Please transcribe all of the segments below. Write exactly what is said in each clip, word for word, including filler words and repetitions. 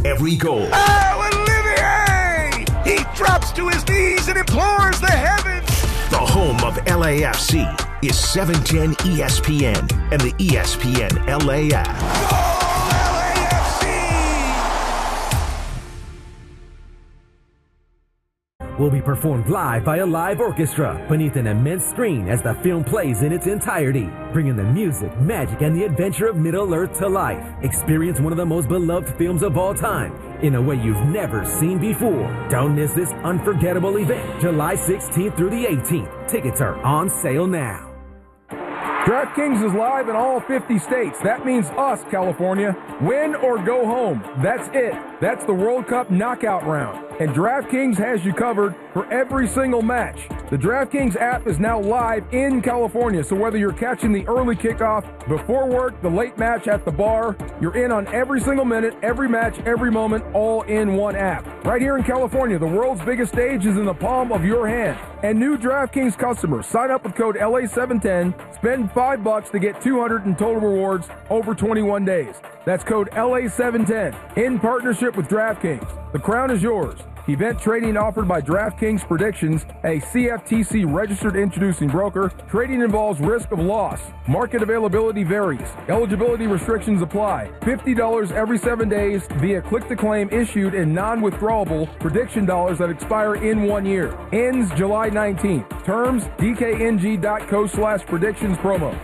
every goal. Oh, Olivier! He drops to his knees and implores the heavens. The home of L A F C is seven ten E S P N and the E S P N L A app. Goal L A F C! Will be performed live by a live orchestra beneath an immense screen as the film plays in its entirety, bringing the music, magic, and the adventure of Middle-earth to life. Experience one of the most beloved films of all time in a way you've never seen before. Don't miss this unforgettable event, July sixteenth through the eighteenth. Tickets are on sale now. DraftKings is live in all fifty states. That means us, California. Win or go home. That's it. That's the World Cup knockout round. And DraftKings has you covered for every single match. The DraftKings app is now live in California, so whether you're catching the early kickoff, before work, the late match at the bar, you're in on every single minute, every match, every moment, all in one app. Right here in California, the world's biggest stage is in the palm of your hand. And new DraftKings customers, sign up with code L A seven ten, spend five bucks to get two hundred in total rewards over twenty-one days. That's code L A seven ten in partnership with DraftKings. The crown is yours. Event trading offered by DraftKings Predictions, a C F T C registered introducing broker. Trading involves risk of loss. Market availability varies. Eligibility restrictions apply. fifty dollars every seven days via click-to-claim issued in non-withdrawable prediction dollars that expire in one year. Ends July nineteenth. Terms, dkng.co slash predictions promo.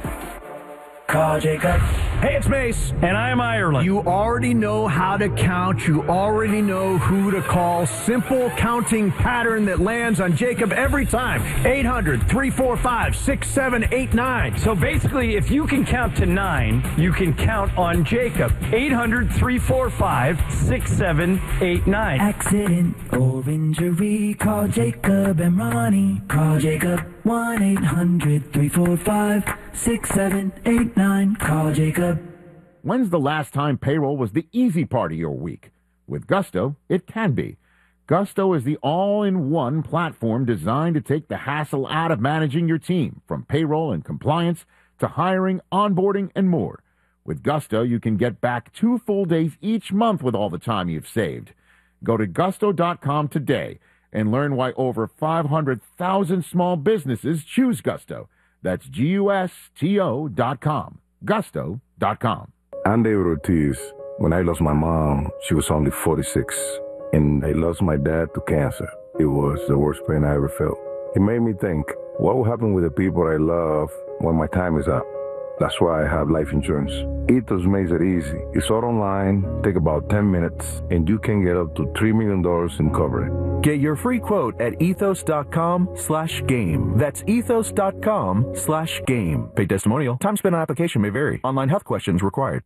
Call Jacob. Hey, it's Mace, and I'm Ireland. You already know how to count. You already know who to call. Simple counting pattern that lands on Jacob every time. eight hundred, three four five, six seven eight nine. So basically, if you can count to nine, you can count on Jacob. eight hundred, three four five, six seven eight nine. Accident or injury, call Jacob and Ronnie. Call Jacob. one eight hundred, three four five, six seven eight nine. Call Jacob. When's the last time payroll was the easy part of your week? With Gusto, it can be. Gusto is the all-in-one platform designed to take the hassle out of managing your team, from payroll and compliance to hiring, onboarding, and more. With Gusto, you can get back two full days each month with all the time you've saved. Go to gusto dot com today and learn why over five hundred thousand small businesses choose Gusto. That's G U S T O dot com. Gusto dot com. I'm David Ortiz. When I lost my mom, she was only forty-six, and I lost my dad to cancer. It was the worst pain I ever felt. It made me think, what will happen with the people I love when my time is up? That's why I have life insurance. Ethos makes it easy. It's all online, take about ten minutes, and you can get up to three million dollars in coverage. Get your free quote at ethos dot com slash game. That's ethos dot com slash game. Paid testimonial. Time spent on application may vary. Online health questions required.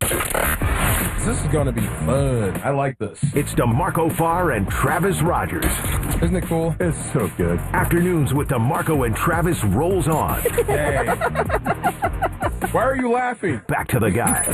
This is going to be fun. I like this. It's DeMarco Farr and Travis Rogers. Isn't it cool? It's so good. Afternoons with DeMarco and Travis rolls on. Hey. Why are you laughing? Back to the guys.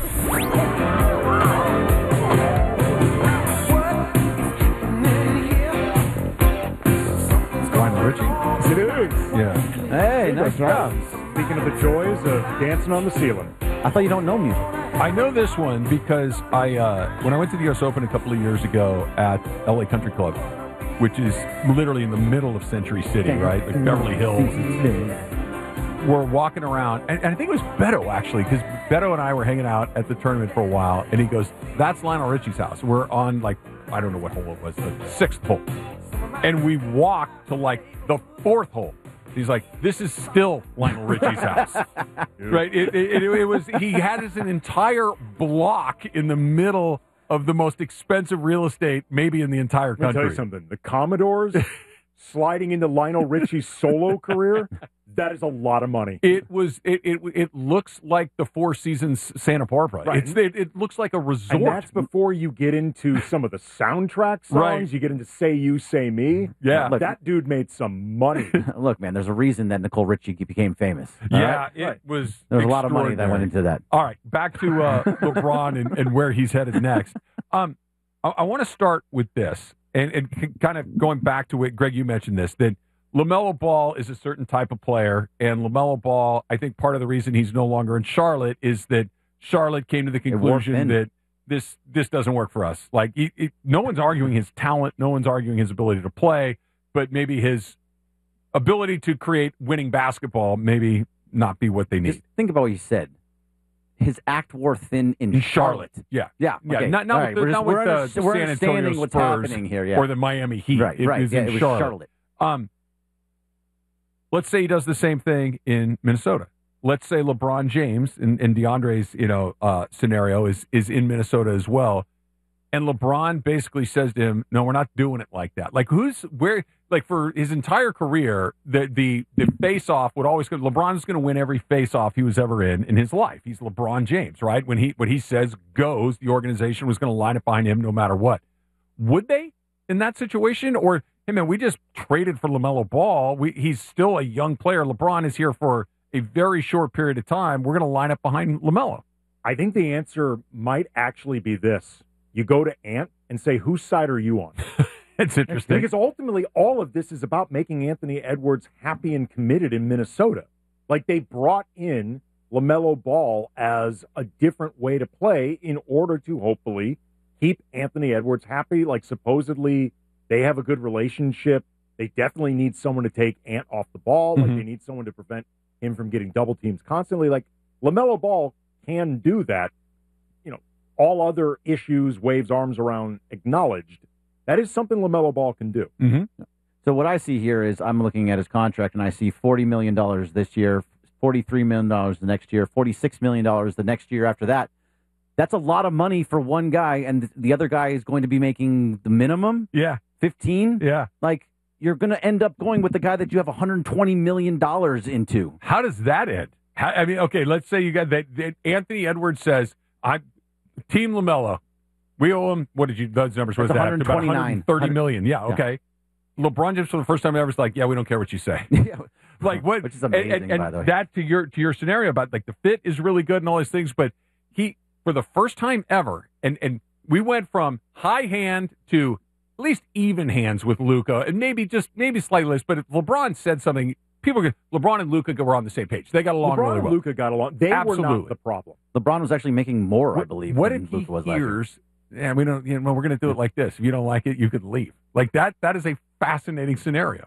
Lionel Richie. It is. Yeah. Hey, nice job. Speaking of the joys of dancing on the ceiling. I thought you don't know music. I know this one because I, uh, when I went to the U S Open a couple of years ago at L A Country Club, which is literally in the middle of Century City, right? Like Beverly Hills. We're walking around, and, and I think it was Beto, actually, because Beto and I were hanging out at the tournament for a while, and he goes, that's Lionel Richie's house. We're on, like, I don't know what hole it was, the sixth hole. And we walked to, like, the fourth hole. He's like, this is still Lionel Richie's house. Right? It, it, it, it was, he had his an entire block in the middle of the most expensive real estate maybe in the entire country. Let me tell you something. The Commodores sliding into Lionel Richie's solo career, that is a lot of money. It was. It it, it looks like the Four Seasons Santa Barbara. Right. It's, it, it looks like a resort. And that's before you get into some of the soundtrack songs. Right. You get into Say You, Say Me. Yeah. Look, that dude made some money. Look, man, there's a reason that Nicole Richie became famous. Yeah, right? it right. was. There's a lot of money that went into that. All right, back to uh, LeBron and, and where he's headed next. Um, I, I want to start with this, and, and kind of going back to it, Greg, you mentioned this, that LaMelo Ball is a certain type of player, and LaMelo Ball, I think part of the reason he's no longer in Charlotte is that Charlotte came to the conclusion that this this doesn't work for us. Like, he, he, no one's arguing his talent, no one's arguing his ability to play, but maybe his ability to create winning basketball maybe not be what they need. Just think about what you said. His act wore thin in, in Charlotte. Charlotte. Yeah. Yeah. Yeah. Okay. Not, not right. with the, not we're with just, the we're San Antonio understanding what's Spurs happening here. Yeah. or the Miami Heat. Right. It, right. it was yeah, in it was Charlotte. Charlotte. Um, let's say he does the same thing in Minnesota. Let's say LeBron James and, and DeAndre's, you know, uh, scenario is is in Minnesota as well. And LeBron basically says to him, no, we're not doing it like that. Like, who's where? Like, for his entire career, the the the face-off would always go. LeBron's going to win every face-off he was ever in in his life. He's LeBron James, right? When he what he says goes, the organization was going to line up behind him no matter what. Would they in that situation? Or, hey, man, we just traded for LaMelo Ball. We, he's still a young player. LeBron is here for a very short period of time. We're going to line up behind LaMelo. I think the answer might actually be this. You go to Ant and say, whose side are you on? It's interesting. Because ultimately, all of this is about making Anthony Edwards happy and committed in Minnesota. Like, they brought in LaMelo Ball as a different way to play in order to hopefully keep Anthony Edwards happy. Like, supposedly, they have a good relationship. They definitely need someone to take Ant off the ball. Mm-hmm. Like, they need someone to prevent him from getting double teams constantly. Like, LaMelo Ball can do that. You know, all other issues, waves arms around, acknowledged. That is something LaMelo Ball can do. Mm-hmm. So what I see here is I'm looking at his contract, and I see forty million dollars this year, forty-three million dollars the next year, forty-six million dollars the next year after that. That's a lot of money for one guy, and the other guy is going to be making the minimum? Yeah. fifteen? Yeah. Like, you're going to end up going with the guy that you have one hundred twenty million dollars into. How does that end? How, I mean, okay, let's say you got that, that Anthony Edwards says, I'm Team LaMelo. We owe him, what did you, those numbers, was that? one hundred twenty-nine. About one hundred thirty million. Yeah, okay. Yeah. LeBron James, for the first time ever, was like, yeah, we don't care what you say. Like, what? Which is amazing, and, and by the way. That, to your, to your scenario about, like, the fit is really good and all these things, but he, for the first time ever, and, and we went from high hand to at least even hands with Luka, and maybe just, maybe slightly less, but if LeBron said something, people could, LeBron and Luka were on the same page. They got along LeBron really and well. Luka got along. They Absolutely. were not the problem. LeBron was actually making more, what, I believe. What than if he Luka was last year. hears, yeah, we don't, you know, we're going to do it like this. If you don't like it, you could leave. Like that, that is a fascinating scenario.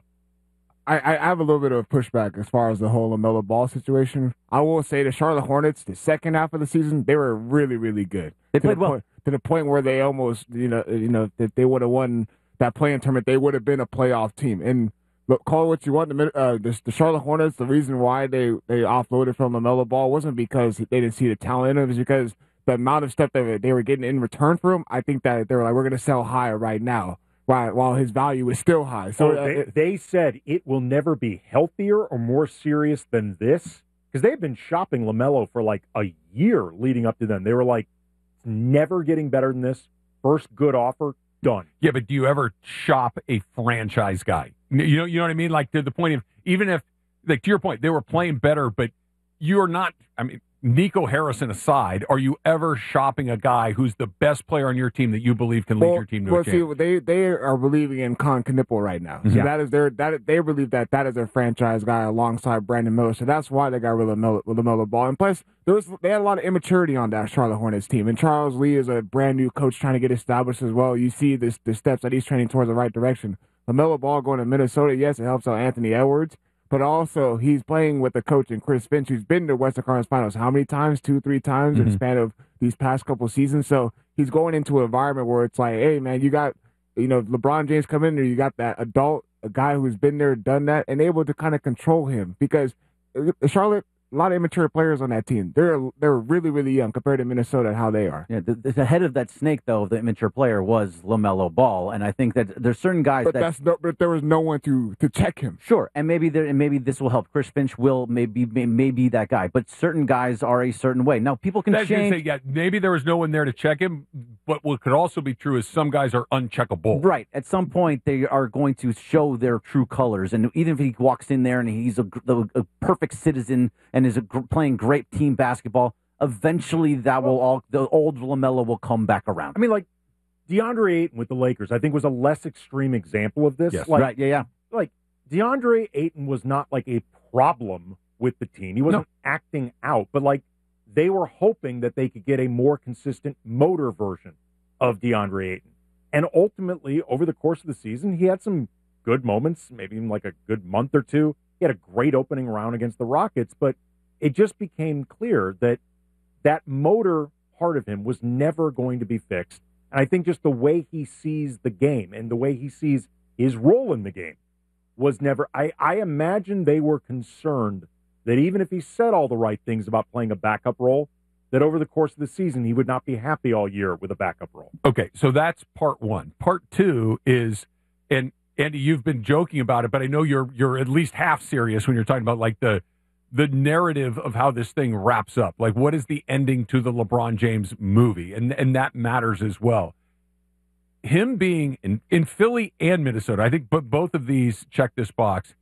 I, I have a little bit of pushback as far as the whole LaMelo Ball situation. I will say the Charlotte Hornets, the second half of the season, they were really, really good. They to played the well. Point, to the point where they almost, you know, you know, that they would have won that play-in tournament. They would have been a playoff team. And look, call it what you want. The, uh, the, the Charlotte Hornets, the reason why they, they offloaded from LaMelo Ball wasn't because they didn't see the talent in him. It was because the amount of stuff that they were getting in return for him, I think that they were like, we're going to sell higher right now, right, while his value is still high. So oh, uh, they, it, they said it will never be healthier or more serious than this, because they've been shopping LaMelo for like a year leading up to them. They were like, it's never getting better than this. First good offer, done. Yeah, but do you ever shop a franchise guy? You know, you know what I mean? Like, to the point of, even if, like, to your point, they were playing better, but you're not, I mean, Nico Harrison aside, are you ever shopping a guy who's the best player on your team that you believe can lead well, your team to well, a championship? see, they they are believing in Con Knipple right now. So Yeah. that is their that they believe that that is their franchise guy alongside Brandon Miller. So that's why they got rid of LaMelo, LaMelo Ball. And plus, there was they had a lot of immaturity on that Charlotte Hornets team. And Charles Lee is a brand new coach trying to get established as well. You see this the steps that he's trending towards the right direction. LaMelo Ball going to Minnesota, yes, it helps out Anthony Edwards. But also, he's playing with a coach in Chris Finch, who's been to Western Conference Finals how many times? Two, three times Mm-hmm. in the span of these past couple seasons. So he's going into an environment where it's like, hey, man, you got, you know, LeBron James come in there, you got that adult, a guy who's been there, done that, and able to kind of control him. Because Charlotte, a lot of immature players on that team. They're they're really, really young compared to Minnesota and how they are. Yeah, the, the head of that snake, though, the immature player, was LaMelo Ball, and I think that there's certain guys But that that's no, but there was no one to to check him. Sure, and maybe there, and maybe this will help. Chris Finch will maybe may, may be that guy, but certain guys are a certain way. Now, people can That's gonna change. say, yeah, maybe there was no one there to check him, but what could also be true is some guys are uncheckable. Right. At some point, they are going to show their true colors, and even if he walks in there and he's a, a, a perfect citizen and is a, playing great team basketball, eventually that will all the old LaMelo will come back around. I mean, like DeAndre Ayton with the Lakers, I think was a less extreme example of this. Yes. Like, Right, yeah, yeah. Like DeAndre Ayton was not like a problem with the team. He wasn't acting out, but like they were hoping that they could get a more consistent motor version of DeAndre Ayton. And ultimately, over the course of the season, he had some good moments, maybe even like a good month or two. He had a great opening round against the Rockets, but it just became clear that that motor part of him was never going to be fixed. And I think just the way he sees the game and the way he sees his role in the game was never, I, I imagine they were concerned that even if he said all the right things about playing a backup role, that over the course of the season, he would not be happy all year with a backup role. Okay, so that's part one. Part two is, and Andy, you've been joking about it, but I know you're you're at least half serious when you're talking about like the the narrative of how this thing wraps up. Like, what is the ending to the LeBron James movie? And and that matters as well. Him being in, in Philly and Minnesota, I think but both of these check this box.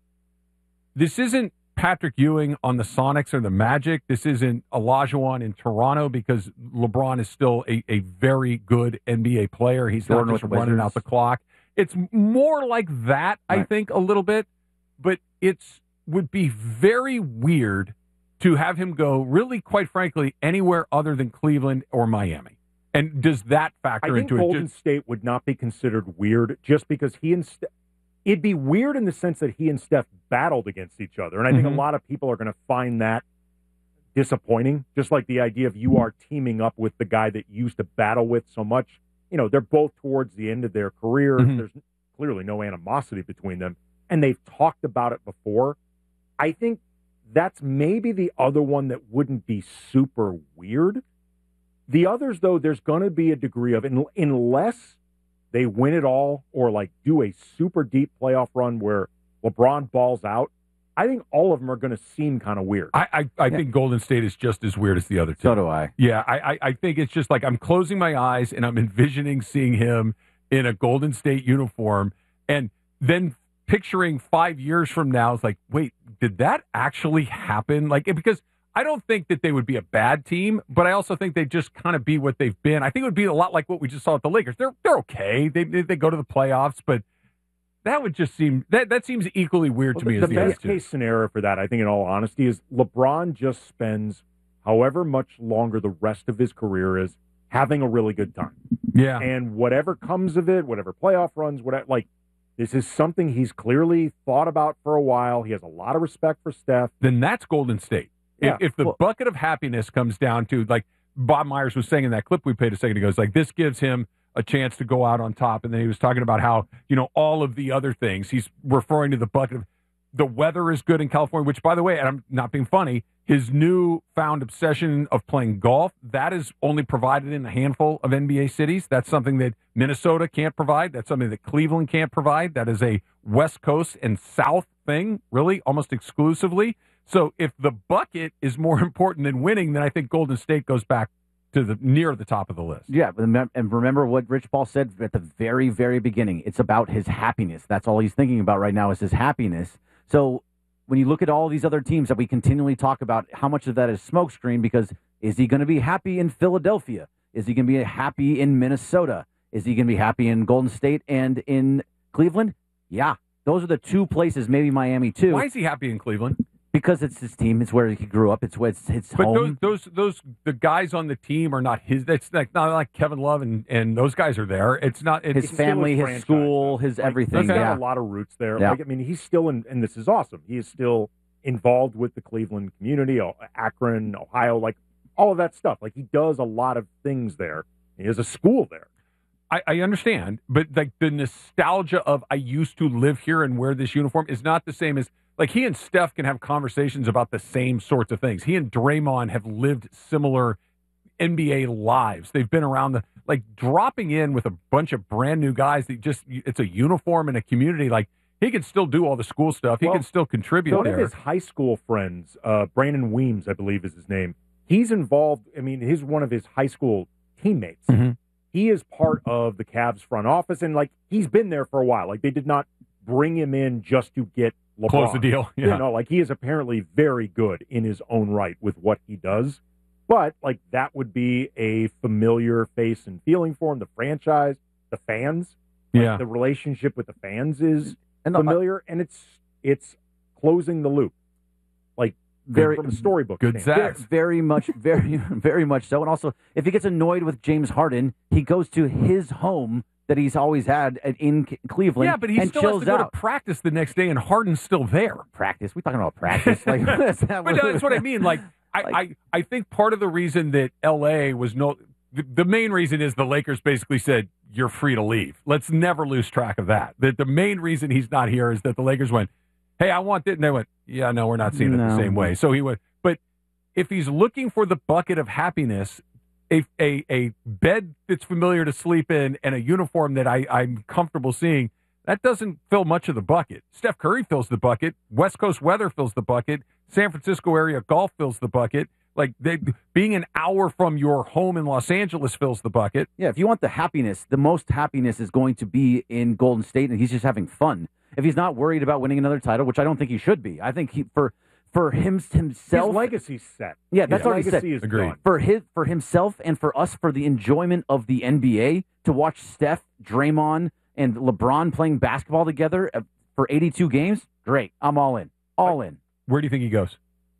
This isn't Patrick Ewing on the Sonics or the Magic. This isn't Olajuwon in Toronto because LeBron is still a, a very good N B A player. He's Jordan not just with the running Wizards. out the clock. It's more like that, I Right. think, a little bit. But it's would be very weird to have him go, really, quite frankly, anywhere other than Cleveland or Miami. And does that factor I think into Golden it? Just, State would not be considered weird just because he and Steph, it'd be weird in the sense that he and Steph battled against each other. And I think Mhm. a lot of people are going to find that disappointing, just like the idea of you are teaming up with the guy that you used to battle with so much. You know, they're both towards the end of their career. Mhm. There's clearly no animosity between them. And they've talked about it before. I think that's maybe the other one that wouldn't be super weird. The others, though, there's going to be a degree of, un- unless they win it all or like do a super deep playoff run where LeBron balls out, I think all of them are going to seem kind of weird. I, I, I think Golden State is just as weird as the other two. So do I. Yeah, I, I, I think it's just like I'm closing my eyes and I'm envisioning seeing him in a Golden State uniform and then picturing five years from now, it's like, wait, did that actually happen? Like, because I don't think that they would be a bad team, but I also think they'd just kind of be what they've been. I think it would be a lot like what we just saw at the Lakers. They're they're okay. They they, they go to the playoffs, but that would just seem that that seems equally weird Well, to me the, as the the other best two. case scenario for that, I think, in all honesty, is LeBron just spends however much longer the rest of his career is having a really good time. Yeah. And whatever comes of it, whatever playoff runs, whatever, like, this is something he's clearly thought about for a while. He has a lot of respect for Steph. Then that's Golden State. Yeah. If, if the Well- bucket of happiness comes down to, like Bob Myers was saying in that clip we played a second ago, it's like this gives him a chance to go out on top. And then he was talking about how, you know, all of the other things, he's referring to the bucket of the weather is good in California, which, by the way, and I'm not being funny, his new found obsession of playing golf, that is only provided in a handful of N B A cities. That's something that Minnesota can't provide. That's something that Cleveland can't provide. That is a West Coast and South thing, really, almost exclusively. So if the bucket is more important than winning, then I think Golden State goes back to the near the top of the list. Yeah, but remem- and remember what Rich Paul said at the very, very beginning. It's about his happiness. That's all he's thinking about right now is his happiness. So when you look at all these other teams that we continually talk about, how much of that is smokescreen? Because is he going to be happy in Philadelphia? Is he going to be happy in Minnesota? Is he going to be happy in Golden State and in Cleveland? Yeah, those are the two places, maybe Miami too. Why is he happy in Cleveland? Because it's his team. It's where he grew up. It's where it's his But home. those, those, those, the guys on the team are not his. That's like not like Kevin Love and, and those guys are there. It's not it's, his family, his franchise, school, his everything. He's got Yeah. a lot of roots there. Yeah. Like, I mean, he's still in, and this is awesome. He is still involved with the Cleveland community, O- Akron, Ohio, like all of that stuff. Like he does a lot of things there. He has a school there. I, I understand, but like the nostalgia of I used to live here and wear this uniform is not the same as like he and Steph can have conversations about the same sorts of things. He and Draymond have lived similar N B A lives. They've been around the like dropping in with a bunch of brand new guys that just it's a uniform and a community. Like he can still do all the school stuff. He Well, can still contribute One there. of his high school friends, uh, Brandon Weems, I believe is his name. He's involved. I mean, he's one of his high school teammates. Mhm. He is part of the Cavs front office, and like he's been there for a while. Like they did not bring him in just to get LeBron. Close the deal. You Yeah. know, like he is apparently very good in his own right with what he does. But like that would be a familiar face and feeling for him. The franchise, the fans, like, Yeah. the relationship with the fans is And the- familiar, and it's it's closing the loop. Like very from the storybook. Good standpoint. Zags. Very much, very, very much so. And also, if he gets annoyed with James Harden, he goes to his home that he's always had at, in C- Cleveland. Yeah, but he and still has chills to go out. to practice the next day, and Harden's still there. Practice? We talking about practice? Like, what is that? But that's what I mean. Like, I, I, I think part of the reason that L A was no, the, the main reason is the Lakers basically said, you're free to leave. Let's never lose track of that. That the main reason he's not here is that the Lakers went, hey, I want this. And they went, yeah, no, we're not seeing it No. the same way. So he went, but if he's looking for the bucket of happiness, a, a, a bed that's familiar to sleep in and a uniform that I, I'm comfortable seeing, that doesn't fill much of the bucket. Steph Curry fills the bucket. West Coast weather fills the bucket. San Francisco area golf fills the bucket. Like they, being an hour from your home in Los Angeles fills the bucket. Yeah, if you want the happiness, the most happiness is going to be in Golden State, and he's just having fun. If he's not worried about winning another title, which I don't think he should be, I think he for for him himself, His legacy's set. Yeah, that's His already set. legacy is done. For his for himself and for us, for the enjoyment of the N B A, to watch Steph, Draymond, and LeBron playing basketball together uh, for eighty-two games, great. I'm all in, all in. Where do you think he goes?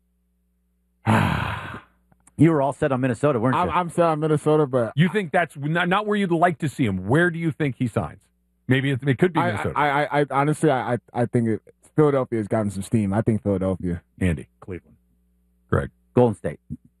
You were all set on Minnesota, weren't you? I'm, I'm set on Minnesota, but You think that's not, not where you'd like to see him? Where do you think he signs? Maybe it, it could be I, Minnesota. I, I, I honestly, I, I I think it, Philadelphia has gotten some steam. I think Philadelphia. Andy. Cleveland. Greg. Golden State.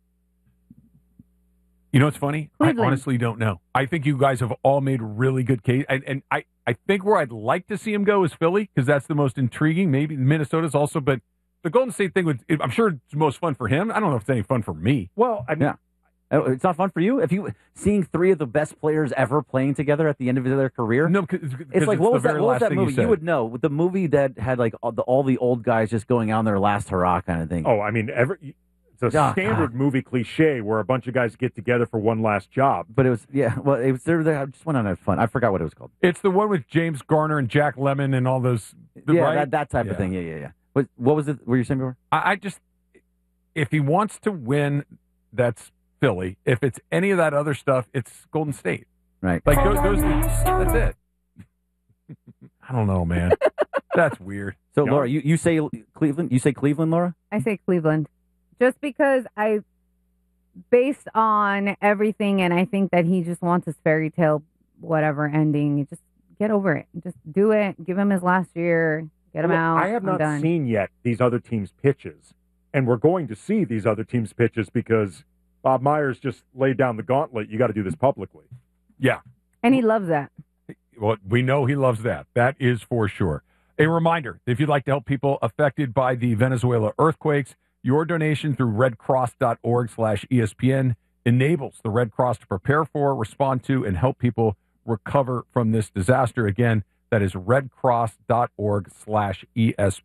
You know what's funny? Cleveland. I honestly don't know. I think you guys have all made really good case, and, and I, I think where I'd like to see him go is Philly, because that's the most intriguing. Maybe Minnesota's also, but the Golden State thing would, I'm sure it's most fun for him. I don't know if it's any fun for me. Well, I mean, Yeah. Oh, it's not fun for you? If you seeing three of the best players ever playing together at the end of their career? No, cause, It's like, what was that, what was that thing movie? you, You would know. The movie that had like all the, all the old guys just going out on their last hurrah kind of thing. Oh, I mean, every, it's a Ah, standard movie cliche where a bunch of guys get together for one last job. But it was, yeah, well, it was, there. I just went on and had fun. I forgot what it was called. It's the one with James Garner and Jack Lemmon and all those. The, yeah, right? that, that type Yeah. of thing. Yeah, yeah, yeah. What, what was it? Were you saying before? I, I just, if he wants to win, that's Philly. If it's any of that other stuff, it's Golden State. Right. Like those, those that's it. I don't know, man. That's weird. So, No. Laura, you, you say Cleveland? You say Cleveland, Laura? I say Cleveland. Just because I, based on everything, and I think that he just wants his fairy tale, whatever ending. You just get over it. Just do it. Give him his last year. Get him Well, out. I have I'm not done. seen yet these other teams' pitches, and we're going to see these other teams' pitches because Bob Myers just laid down the gauntlet. You got to do this publicly. Yeah. And he loves that. Well, we know he loves that. That is for sure. A reminder, if you'd like to help people affected by the Venezuela earthquakes, your donation through redcross.org slash ESPN enables the Red Cross to prepare for, respond to, and help people recover from this disaster. Again, that is redcross.org slash ESPN.